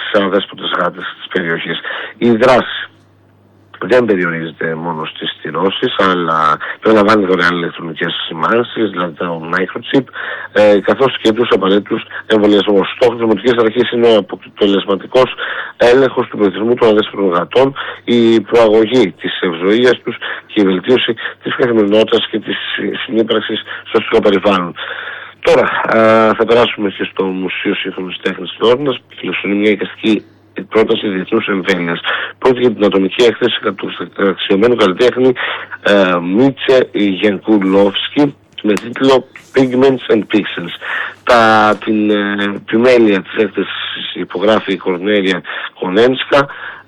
αδέσποτες γάτες της περιοχής. Η δράση δεν περιορίζεται μόνο στις στηρώσεις, αλλά περιλαμβάνει δωρεάν ηλεκτρονικές σημάνσεις, δηλαδή το microchip, καθώς και τους απαραίτητους εμβολιασμούς. Στόχος της Δημοτικής Αρχής είναι ο αποτελεσματικός έλεγχος του πληθυσμού των αδέσποτων γατών, η προαγωγή της ευζοίας τους και η βελτίωση της καθημερινότητας και της συνύπαρξης στο αστικό περιβάλλον. Τώρα θα περάσουμε και στο Μουσείο Σύγχρονης Τέχνης της Λόρνας, που φιλοξενεί μια εικαστική πρόταση διεθνούς εμβέλειας. Πρόκειται για την ατομική έκθεση του αξιωμένου καλλιτέχνη Μίτσε Γενκουλόφσκι με τίτλο Pigments and Pixels. Την επιμέλεια της έκθεσης υπογράφει η Κορνέλια Κονένσκα.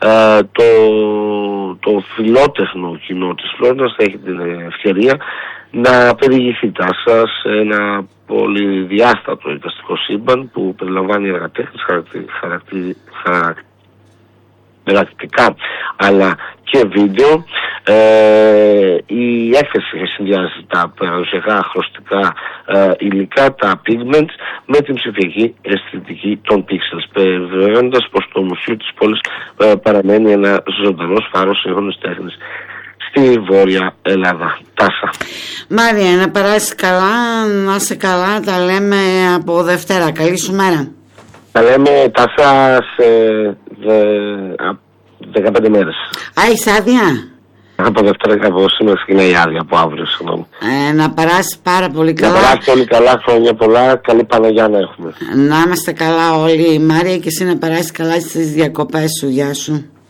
Το φιλότεχνο κοινό της Φλόρνας θα έχει την ευκαιρία να περιηγηθεί τάσα σε ένα πολυδιάστατο εικαστικό σύμπαν που περιλαμβάνει έργα τέχνης, χαρακτηριστικά αλλά και βίντεο. Η έκθεση συνδυάζει τα παραδοσιακά χρωστικά υλικά, τα pigments, με την ψηφιακή αισθητική των pixels, περιβεβαιώνοντας πως το μουσείο της πόλης παραμένει ένα ζωντανός φάρος σύγχρονης τέχνης στη Βόρεια Ελλάδα. Τάσα. Μάρια, να περάσεις καλά, να είσαι καλά, τα λέμε από Δευτέρα. Καλή σου μέρα. Τα λέμε Τάσα σε 15 μέρες. Έχεις άδεια? Από Δευτέρα, από σήμερα ξεκινάει η άδεια, από αύριο, συγγνώμη. Να περάσεις πάρα πολύ καλά. Να περάσεις όλοι καλά, χρόνια πολλά, καλή Παναγιά να έχουμε. Να είμαστε καλά όλοι, Μάρια, και εσύ να περάσεις καλά στις διακοπές σου. Γεια σου.